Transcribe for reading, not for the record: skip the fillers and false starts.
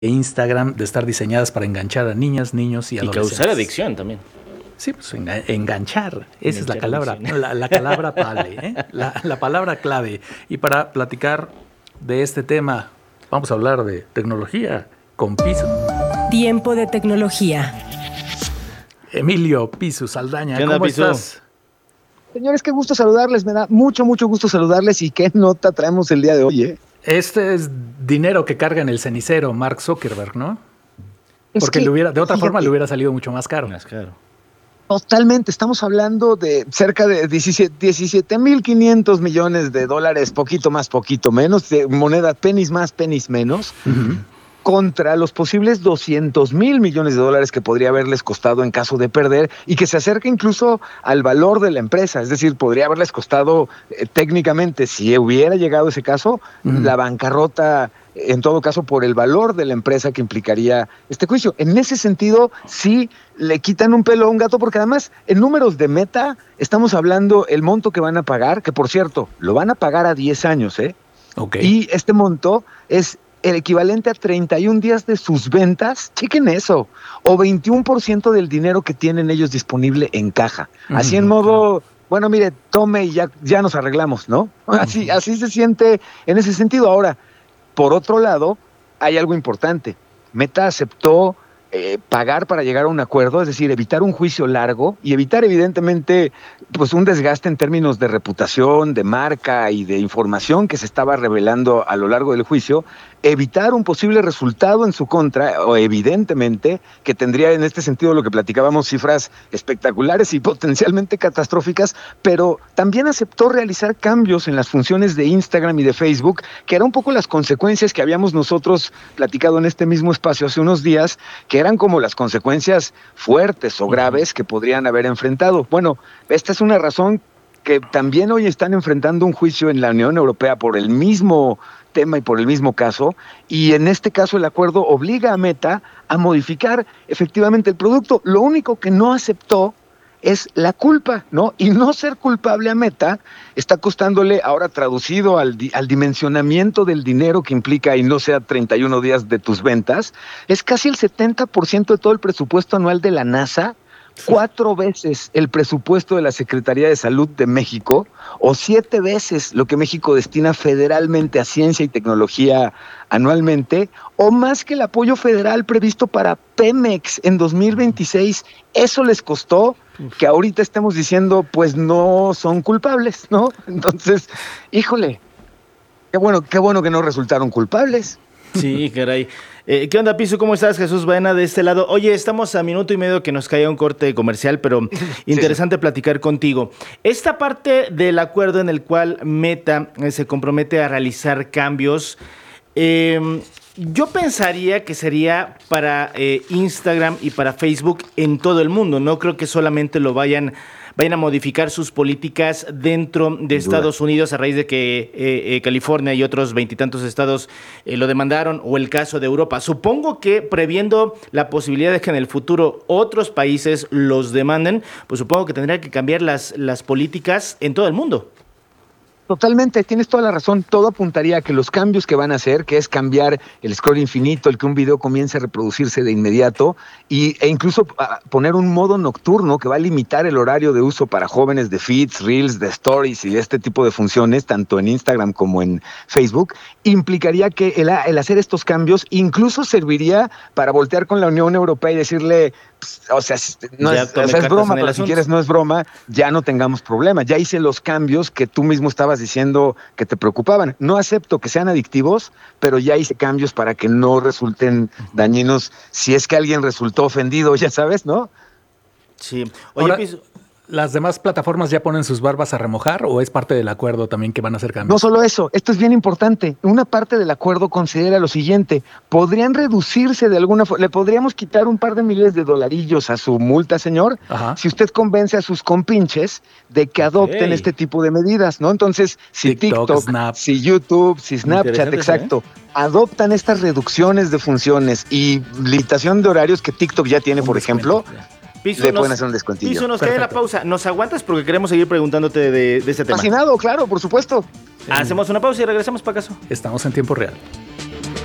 Instagram de estar diseñadas para enganchar a niñas, niños y adolescentes. Y causar adicción también. Sí, pues enganchar. Esa es la palabra. La palabra clave, ¿eh? La palabra clave. Y para platicar de este tema, vamos a hablar de tecnología con Pisu. Tiempo de tecnología. Emilio Pisu Saldaña, ¿cómo estás? Señores, qué gusto saludarles. Me da mucho gusto saludarles. ¿Y qué nota traemos el día de hoy, eh? Este es dinero que carga en el cenicero Mark Zuckerberg, ¿no? Porque de otra forma le hubiera salido mucho más caro. Más caro. Totalmente, estamos hablando de cerca de 17,500 millones de dólares, poquito más, poquito menos, de moneda pennies más, pennies menos, contra los posibles 200,000 millones de dólares que podría haberles costado en caso de perder y que se acerca incluso al valor de la empresa. Es decir, podría haberles costado técnicamente, si hubiera llegado ese caso, la bancarrota, en todo caso, por el valor de la empresa que implicaría este juicio. En ese sentido, sí le quitan un pelo a un gato, porque además, en números de Meta, estamos hablando el monto que van a pagar, que por cierto, lo van a pagar a 10 años, ¿eh? Okay. Y este monto es el equivalente a 31 días de sus ventas, chequen eso, o 21% del dinero que tienen ellos disponible en caja. Así en modo, bueno, mire, tome y ya nos arreglamos, ¿no? Así se siente en ese sentido. Ahora, por otro lado, hay algo importante. Meta aceptó pagar para llegar a un acuerdo, es decir, evitar un juicio largo y evitar evidentemente pues un desgaste en términos de reputación, de marca y de información que se estaba revelando a lo largo del juicio, evitar un posible resultado en su contra, o evidentemente que tendría en este sentido lo que platicábamos, cifras espectaculares y potencialmente catastróficas, pero también aceptó realizar cambios en las funciones de Instagram y de Facebook, que eran un poco las consecuencias que habíamos nosotros platicado en este mismo espacio hace unos días, que eran como las consecuencias fuertes o graves que podrían haber enfrentado. Bueno, esta es una razón que también hoy están enfrentando un juicio en la Unión Europea por el mismo tema y por el mismo caso, y en este caso el acuerdo obliga a Meta a modificar efectivamente el producto. Lo único que no aceptó es la culpa, ¿no? Y no ser culpable a Meta está costándole, ahora traducido al dimensionamiento del dinero que implica, y no sea 31 días de tus ventas, es casi el 70% de todo el presupuesto anual de la NASA, 4 veces el presupuesto de la Secretaría de Salud de México, o 7 veces lo que México destina federalmente a ciencia y tecnología anualmente, o más que el apoyo federal previsto para Pemex en 2026. Eso les costó que ahorita estemos diciendo, pues no son culpables, ¿no? Entonces, híjole, qué bueno que no resultaron culpables. Sí, caray. ¿Qué onda, Pisu? ¿Cómo estás? Jesús Baena de este lado. Oye, estamos a minuto y medio que nos caiga un corte comercial, pero interesante platicar contigo. Esta parte del acuerdo en el cual Meta se compromete a realizar cambios, yo pensaría que sería para Instagram y para Facebook en todo el mundo. No creo que solamente lo vayan a modificar sus políticas dentro de Estados Unidos a raíz de que California y otros 20 y tantos estados lo demandaron, o el caso de Europa. Supongo que previendo la posibilidad de que en el futuro otros países los demanden, pues supongo que tendría que cambiar las políticas en todo el mundo. Totalmente, tienes toda la razón. Todo apuntaría a que los cambios que van a hacer, que es cambiar el scroll infinito, el que un video comience a reproducirse de inmediato, e incluso poner un modo nocturno que va a limitar el horario de uso para jóvenes de feeds, reels, de stories y de este tipo de funciones, tanto en Instagram como en Facebook, implicaría que el hacer estos cambios incluso serviría para voltear con la Unión Europea y decirle, o sea, es broma, pero si quieres no es broma, ya no tengamos problema. Ya hice los cambios que tú mismo estabas diciendo que te preocupaban. No acepto que sean adictivos, pero ya hice cambios para que no resulten dañinos si es que alguien resultó ofendido, ya sabes, ¿no? Sí. Oye, ahora, ¿las demás plataformas ya ponen sus barbas a remojar o es parte del acuerdo también que van a hacer cambios? No solo eso, esto es bien importante. Una parte del acuerdo considera lo siguiente: podrían reducirse de alguna forma, le podríamos quitar un par de miles de dolarillos a su multa, señor, si usted convence a sus compinches de que adopten este tipo de medidas, ¿no? Entonces, si TikTok, Snap, si YouTube, si Snapchat, exacto, adoptan estas reducciones de funciones y limitación de horarios que TikTok ya tiene, por ejemplo, Pisu, le pueden hacer un descuentillo. Pisu, nos cae la pausa. ¿Nos aguantas? Porque queremos seguir preguntándote de este tema. Fascinado, claro, por supuesto. Hacemos una pausa y regresamos para acaso. Estamos en tiempo real.